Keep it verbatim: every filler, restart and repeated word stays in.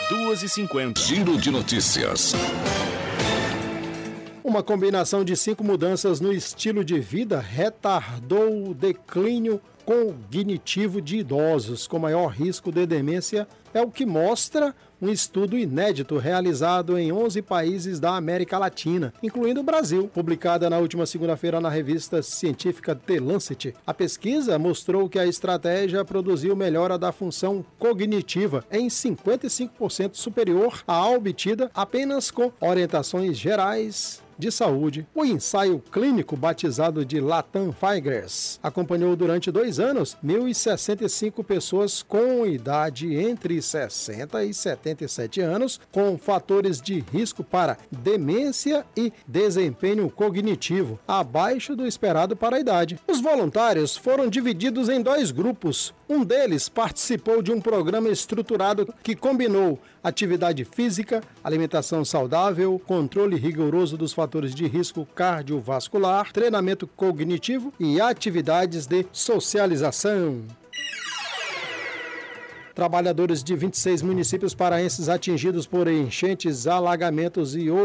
duas e cinquenta. Giro de notícias. Uma combinação de cinco mudanças no estilo de vida retardou o declínio cognitivo de idosos com maior risco de demência, é o que mostra um estudo inédito realizado em onze países da América Latina, incluindo o Brasil, publicada na última segunda-feira na revista científica The Lancet. A pesquisa mostrou que a estratégia produziu melhora da função cognitiva em cinquenta e cinco por cento superior à obtida apenas com orientações gerais de saúde. O ensaio clínico, batizado de Latam Figures, acompanhou durante dois anos mil e sessenta e cinco pessoas com idade entre sessenta e setenta e sete anos, com fatores de risco para demência e desempenho cognitivo abaixo do esperado para a idade. Os voluntários foram divididos em dois grupos. Um deles participou de um programa estruturado que combinou atividade física, alimentação saudável, controle rigoroso dos fatores de risco cardiovascular, treinamento cognitivo e atividades de socialização. Trabalhadores de vinte e seis municípios paraenses atingidos por enchentes, alagamentos e